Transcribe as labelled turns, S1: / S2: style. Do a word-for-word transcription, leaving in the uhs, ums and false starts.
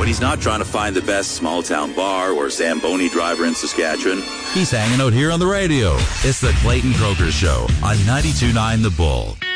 S1: when he's not trying to find the best small-town bar or Zamboni driver in Saskatchewan.
S2: He's hanging out here on the radio. It's the Clayton Croker Show on ninety-two point nine The Bull.